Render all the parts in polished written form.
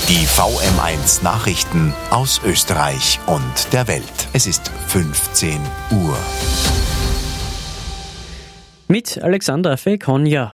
Die VM1 Nachrichten aus Österreich und der Welt. Es ist 15 Uhr. Mit Alexander Fekonja.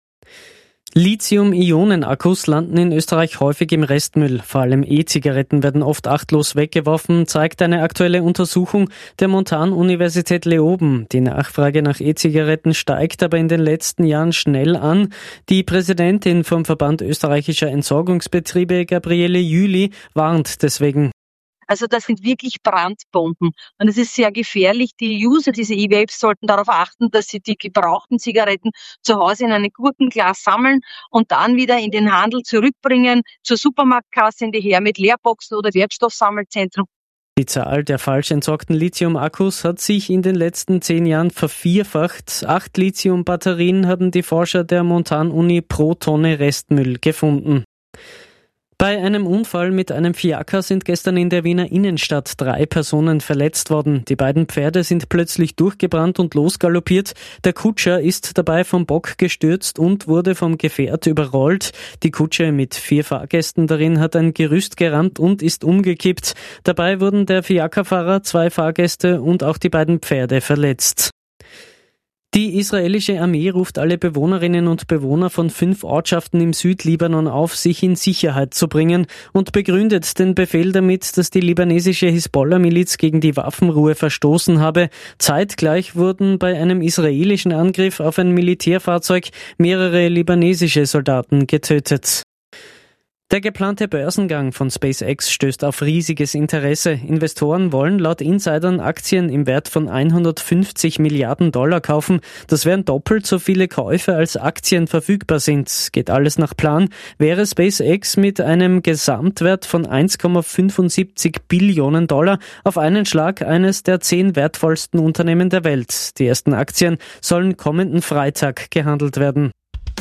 Lithium-Ionen-Akkus landen in Österreich häufig im Restmüll. Vor allem E-Zigaretten werden oft achtlos weggeworfen, zeigt eine aktuelle Untersuchung der Montanuniversität Leoben. Die Nachfrage nach E-Zigaretten steigt aber in den letzten Jahren schnell an. Die Präsidentin vom Verband österreichischer Entsorgungsbetriebe, Gabriele Jüli, warnt deswegen. Also das sind wirklich Brandbomben und es ist sehr gefährlich. Die User dieser E-Vapes sollten darauf achten, dass sie die gebrauchten Zigaretten zu Hause in einem Gurkenglas sammeln und dann wieder in den Handel zurückbringen, zur Supermarktkasse in die her mit Leerboxen oder Wertstoffsammelzentrum. Die Zahl der falsch entsorgten Lithium-Akkus hat sich in den letzten 10 Jahren vervierfacht. 8 Lithium-Batterien haben die Forscher der Montanuni pro Tonne Restmüll gefunden. Bei einem Unfall mit einem Fiaker sind gestern in der Wiener Innenstadt 3 Personen verletzt worden. Die beiden Pferde sind plötzlich durchgebrannt und losgaloppiert. Der Kutscher ist dabei vom Bock gestürzt und wurde vom Gefährt überrollt. Die Kutsche mit 4 Fahrgästen darin hat ein Gerüst gerammt und ist umgekippt. Dabei wurden der Fiakerfahrer, 2 Fahrgäste und auch die beiden Pferde verletzt. Die israelische Armee ruft alle Bewohnerinnen und Bewohner von 5 Ortschaften im Südlibanon auf, sich in Sicherheit zu bringen und begründet den Befehl damit, dass die libanesische Hisbollah-Miliz gegen die Waffenruhe verstoßen habe. Zeitgleich wurden bei einem israelischen Angriff auf ein Militärfahrzeug mehrere libanesische Soldaten getötet. Der geplante Börsengang von SpaceX stößt auf riesiges Interesse. Investoren wollen laut Insidern Aktien im Wert von $150 Milliarden kaufen. Das wären doppelt so viele Käufe, als Aktien verfügbar sind. Geht alles nach Plan, wäre SpaceX mit einem Gesamtwert von $1,75 Billionen auf einen Schlag eines der 10 wertvollsten Unternehmen der Welt. Die ersten Aktien sollen kommenden Freitag gehandelt werden.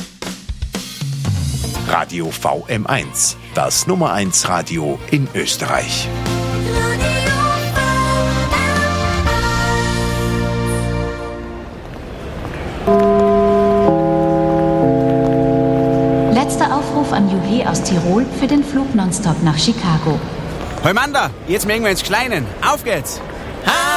Radio VM1, das Nummer 1 Radio in Österreich. Letzter Aufruf an Juhe aus Tirol für den Flug nonstop nach Chicago. Hoi Manda, jetzt mögen wir ins Kleinen. Auf geht's!